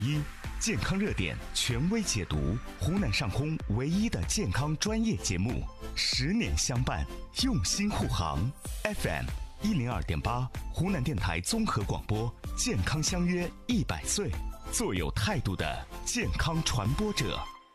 健康热点权威解读，湖南上空唯一的健康专业节目，10年相伴，用心护航。FM 102.8，湖南电台综合广播，健康相约100岁，做有态度的健康传播者。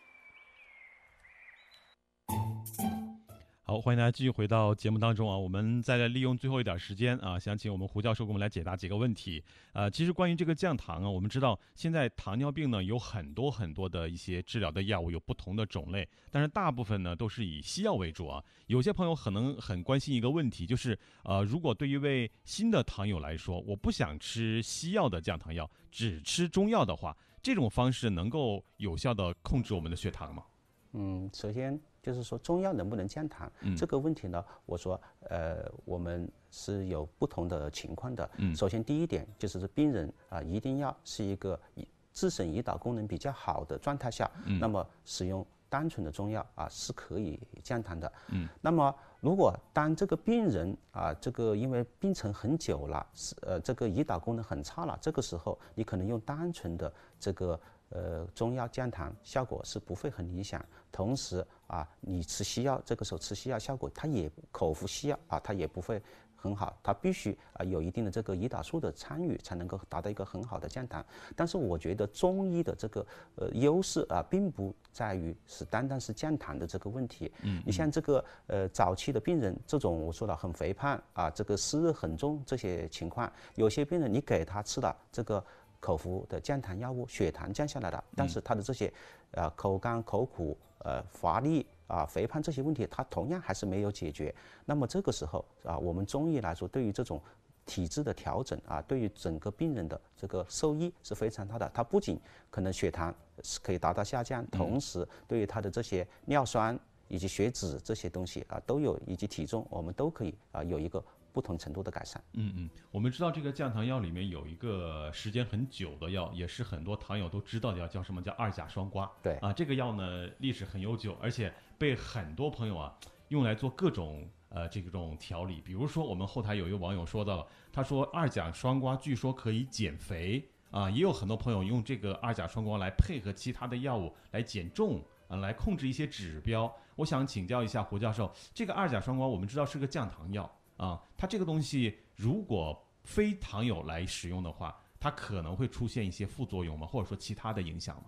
好，欢迎大家继续回到节目当中啊！我们再来利用最后一点时间啊，想请我们胡教授给我们来解答几个问题。其实关于这个降糖啊，我们知道现在糖尿病呢有很多的一些治疗的药物，有不同的种类，但是大部分呢都是以西药为主啊。有些朋友可能很关心一个问题，就是如果对于一位新的糖友来说，我不想吃西药的降糖药，只吃中药的话，这种方式能够有效的控制我们的血糖吗？ 首先就是说中药能不能降糖，这个问题呢，我说我们是有不同的情况的。首先第一点就是病人一定要是一个自身胰岛功能比较好的状态下，那么使用单纯的中药是可以降糖的。那么如果当这个病人这个因为病程很久了，这个胰岛功能很差了，这个时候你可能用单纯的这个中药降糖效果是不会很理想，同时你吃西药，这个时候吃西药效果它也口服西药它也不会很好，它必须有一定的这个胰岛素的参与才能够达到一个很好的降糖。但是我觉得中医的这个优势并不在于单单是降糖的这个问题。你像这个早期的病人，这种我说了很肥胖这个湿热很重这些情况，有些病人你给他吃了这个口服的降糖药物，血糖降下来了，但是他的这些口干口苦乏力肥胖这些问题，他同样还是没有解决。那么这个时候我们中医来说，对于这种体质的调整对于整个病人的这个受益是非常大的。它不仅可能血糖是可以达到下降，同时对于他的这些尿酸以及血脂这些东西都有，以及体重，我们都可以有一个不同程度的改善。 我们知道这个降糖药里面有一个时间很久的药，也是很多糖友都知道的药，叫什么？叫2甲双胍。 对这个药呢历史很悠久，而且被很多朋友用来做各种这种调理。比如说我们后台有一个网友说到了，他说2甲双胍据说可以减肥也有很多朋友用这个2甲双胍来配合其他的药物来减重来控制一些指标。我想请教一下胡教授，这个2甲双胍我们知道是个降糖药它这个东西如果非糖友来使用的话，它可能会出现一些副作用吗？或者说其他的影响吗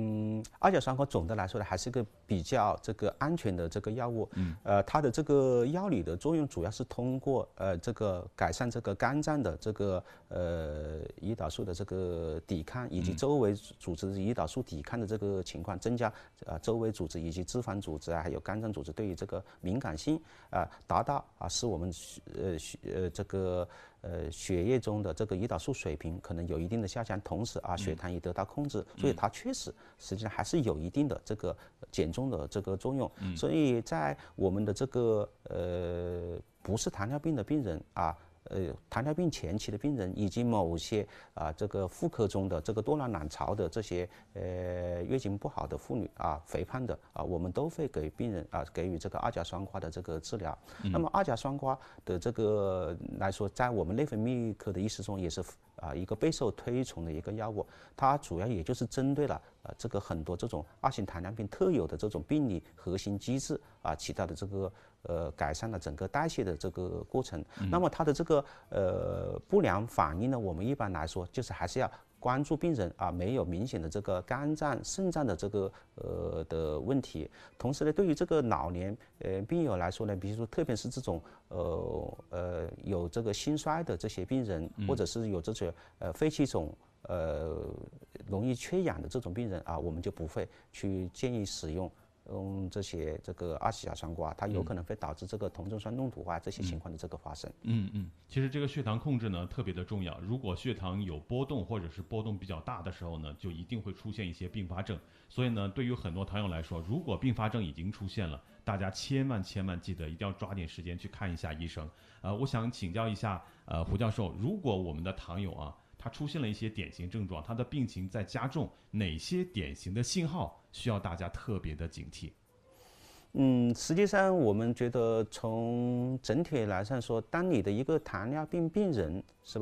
？2甲双胍总的来说呢，还是个比较这个安全的这个药物。它的这个药理的作用主要是通过这个改善这个肝脏的这个胰岛素的这个抵抗，以及周围组织胰岛素抵抗的这个情况，增加周围组织以及脂肪组织还有肝脏组织对于这个敏感性达到使我们这个血液中的这个胰岛素水平可能有一定的下降，同时血糖也得到控制，所以它确实实际上还是有一定的这个减重的这个作用。所以在我们的这个不是糖尿病的病人糖尿病前期的病人，以及某些这个妇科中的这个多囊卵巢的这些月经不好的妇女肥胖的我们都会给病人给予这个2甲双胍的这个治疗。那么2甲双胍的这个来说，在我们内分泌科的医师中也是一个备受推崇的一个药物。它主要也就是针对了这个很多这种2型糖尿病特有的这种病理核心机制起到的这个改善了整个代谢的这个过程。那么它的这个不良反应呢，我们一般来说就是还是要关注病人没有明显的这个肝脏、肾脏的这个的问题。同时呢，对于这个老年病友来说呢，比如说特别是这种有这个心衰的这些病人，或者是有这些肺气肿容易缺氧的这种病人我们就不会去建议使用这些这个2甲双胍，它有可能会导致这个酮症酸中毒这些情况的这个发生。 其实这个血糖控制呢特别的重要，如果血糖有波动或者是波动比较大的时候呢，就一定会出现一些并发症。所以呢，对于很多糖友来说，如果并发症已经出现了，大家千万记得一定要抓紧时间去看一下医生。我想请教一下胡教授，如果我们的糖友他出现了一些典型症状，他的病情在加重，哪些典型的信号需要大家特别的警惕？ 实际上我们觉得从整体来上说，当你的一个糖尿病病人是吧，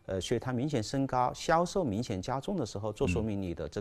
血糖明显升高、消瘦明显加重的时候，做说明你的这